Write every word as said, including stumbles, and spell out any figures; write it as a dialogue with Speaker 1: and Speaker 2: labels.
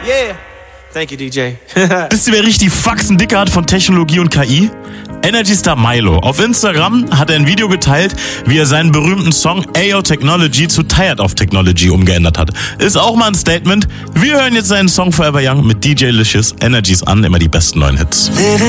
Speaker 1: Yeah. Thank you, D J.
Speaker 2: Wisst ihr, wer richtig Faxen dicke hat von Technologie und K I? Energy Star Milo. Auf Instagram hat er ein Video geteilt, wie er seinen berühmten Song Ayo Technology zu Tired of Technology umgeändert hat. Ist auch mal ein Statement. Wir hören jetzt seinen Song Forever Young mit D J Licious Energies an, immer die besten neuen Hits.